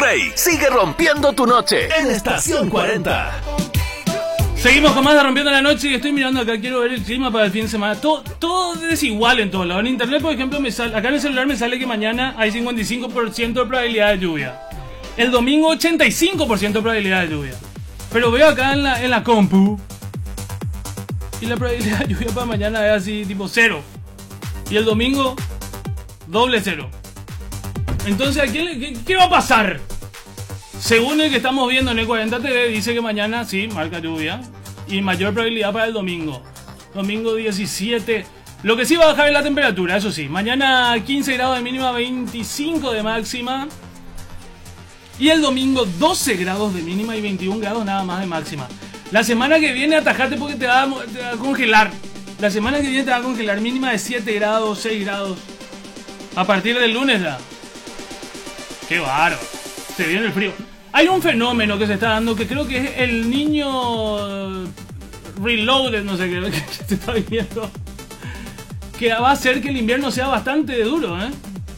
Play sigue rompiendo tu noche en Estación 40. Seguimos con más de Rompiendo la Noche y estoy mirando acá, quiero ver el clima para el fin de semana. Todo es igual en todos lados. En internet, por ejemplo, acá en el celular me sale que mañana hay 55% de probabilidad de lluvia. El domingo 85% de probabilidad de lluvia. Pero veo acá en la compu y la probabilidad de lluvia para mañana es así tipo 0. Y el domingo doble 0. Entonces, ¿qué va a pasar? Según el que estamos viendo en el 40 TV, dice que mañana sí, marca lluvia. Y mayor probabilidad para el domingo. Domingo 17. Lo que sí va a bajar es la temperatura, eso sí. Mañana 15 grados de mínima, 25 de máxima. Y el domingo 12 grados de mínima y 21 grados nada más de máxima. La semana que viene atajate porque te va a congelar. La semana que viene te va a congelar mínima de 7 grados, 6 grados. A partir del lunes ya. Qué bárbaro. Se viene el frío. Hay un fenómeno que se está dando que creo que es el niño reloaded, no sé qué se está viendo. Que va a hacer que el invierno sea bastante duro, ¿eh?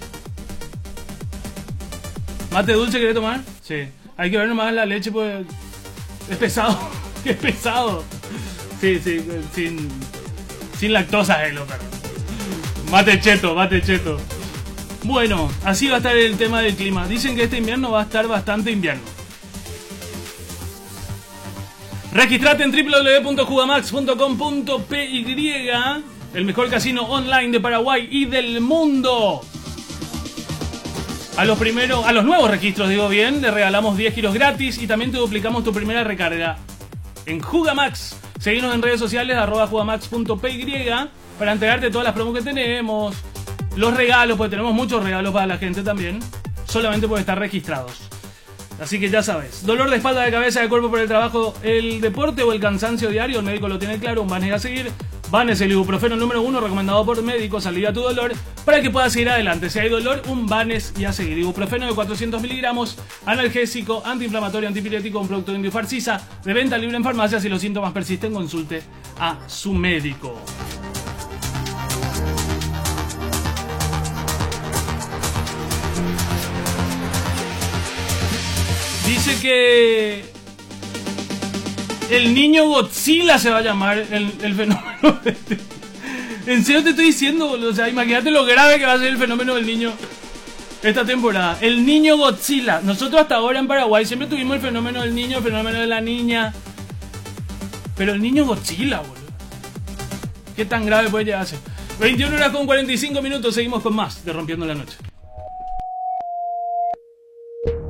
¿Mate dulce querés tomar? Sí. Hay que ver nomás la leche, pues es pesado. Es pesado. Sí, sin lactosa, lo perro. Mate cheto. Bueno, así va a estar el tema del clima. Dicen que este invierno va a estar bastante invierno. Registrate en www.jugamax.com.py, el mejor casino online de Paraguay y del mundo. A los nuevos registros, digo bien, le regalamos 10 giros gratis y también te duplicamos tu primera recarga. En Jugamax, seguinos en redes sociales @jugamax.py para enterarte de todas las promos que tenemos. Los regalos, porque tenemos muchos regalos para la gente también, solamente por estar registrados. Así que ya sabes, dolor de espalda, de cabeza, de cuerpo por el trabajo, el deporte o el cansancio diario, el médico lo tiene claro, un Vanes a seguir. Vanes, el ibuprofeno número 1 recomendado por médicos, alivia tu dolor para que puedas seguir adelante. Si hay dolor, un Vanes y a seguir. Ibuprofeno de 400 miligramos, analgésico, antiinflamatorio, antipirético, un producto de Indiofarcisa, de venta libre en farmacias. Si los síntomas persisten, consulte a su médico. Dice que el niño Godzilla se va a llamar el fenómeno. En serio te estoy diciendo, boludo. O sea, imagínate lo grave que va a ser el fenómeno del niño esta temporada. El niño Godzilla. Nosotros hasta ahora en Paraguay siempre tuvimos el fenómeno del niño, el fenómeno de la niña. Pero el niño Godzilla, boludo. ¿Qué tan grave puede llegar a ser? 21 horas con 45 minutos. Seguimos con más de Rompiendo la Noche.